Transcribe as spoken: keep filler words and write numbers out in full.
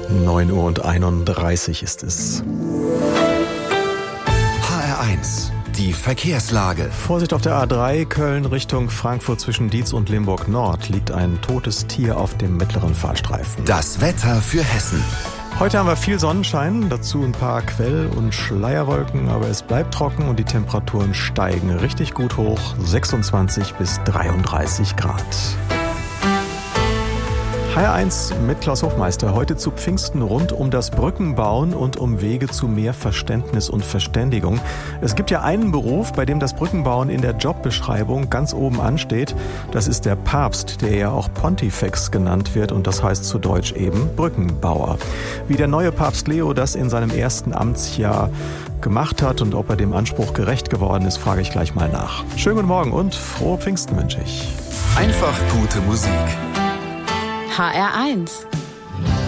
neun Uhr einunddreißig ist es. H R eins, die Verkehrslage. Vorsicht auf der A drei, Köln Richtung Frankfurt zwischen Dietz und Limburg Nord liegt ein totes Tier auf dem mittleren Fahrstreifen. Das Wetter für Hessen. Heute haben wir viel Sonnenschein, dazu ein paar Quell- und Schleierwolken, aber es bleibt trocken und die Temperaturen steigen richtig gut hoch, sechsundzwanzig bis dreiunddreißig Grad. H R eins mit Klaus Hofmeister. Heute zu Pfingsten rund um das Brückenbauen und um Wege zu mehr Verständnis und Verständigung. Es gibt ja einen Beruf, bei dem das Brückenbauen in der Jobbeschreibung ganz oben ansteht. Das ist der Papst, der ja auch Pontifex genannt wird und das heißt zu Deutsch eben Brückenbauer. Wie der neue Papst Leo das in seinem ersten Amtsjahr gemacht hat und ob er dem Anspruch gerecht geworden ist, frage ich gleich mal nach. Schönen guten Morgen und frohe Pfingsten wünsche ich. Einfach gute Musik. H R eins